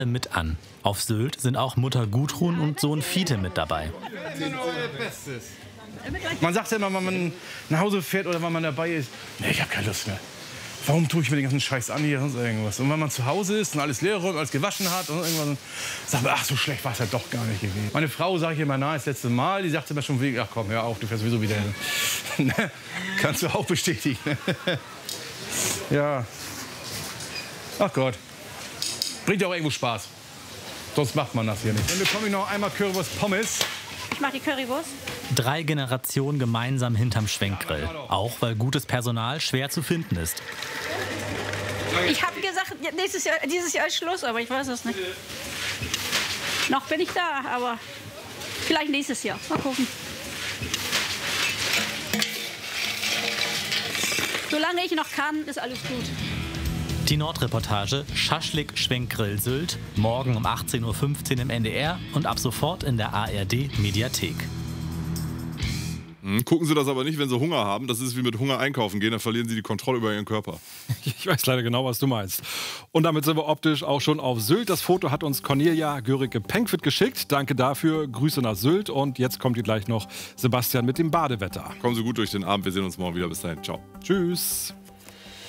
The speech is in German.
mit an. Auf Sylt sind auch Mutter Gudrun und Sohn Fiete mit dabei. Man sagt ja immer, wenn man nach Hause fährt oder wenn man dabei ist, nee, ich habe keine Lust mehr. Warum tue ich mir den ganzen Scheiß an hier, sonst irgendwas? Und wenn man zu Hause ist und alles leer räumt, alles gewaschen hat und irgendwas, sagt man, ach, so schlecht war es ja doch gar nicht gewesen. Meine Frau, sage ich immer, na, das letzte Mal, die sagte mir schon, ach komm, hör auf, du fährst sowieso wieder hin. Kannst du auch bestätigen. Ja. Ach Gott. Bringt ja auch irgendwo Spaß. Sonst macht man das hier nicht. Dann bekomme ich noch einmal Currywurst Pommes. Ich mache die Currywurst. 3 Generationen gemeinsam hinterm Schwenkgrill. Auch weil gutes Personal schwer zu finden ist. Ich habe gesagt, dieses Jahr ist Schluss, aber ich weiß es nicht. Noch bin ich da, aber vielleicht nächstes Jahr. Mal gucken. Solange ich noch kann, ist alles gut. Die Nordreportage Schaschlik Schwenkgrill Sylt, morgen um 18:15 Uhr im NDR und ab sofort in der ARD Mediathek. Gucken Sie das aber nicht, wenn Sie Hunger haben. Das ist wie mit Hunger einkaufen gehen, dann verlieren Sie die Kontrolle über Ihren Körper. Ich weiß leider genau, was du meinst. Und damit sind wir optisch auch schon auf Sylt. Das Foto hat uns Cornelia Görike-Penkwitt geschickt. Danke dafür. Grüße nach Sylt. Und jetzt kommt hier gleich noch Sebastian mit dem Badewetter. Kommen Sie gut durch den Abend. Wir sehen uns morgen wieder. Bis dahin. Ciao. Tschüss.